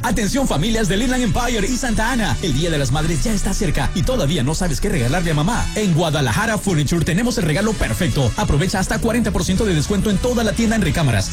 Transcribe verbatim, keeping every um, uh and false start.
Atención familias del Inland Empire y Santa Ana. El Día de las Madres ya está cerca y todavía no sabes qué regalarle a mamá. En Guadalajara Furniture tenemos el regalo perfecto. Aprovecha hasta cuarenta por ciento de descuento en toda la tienda en recámaras.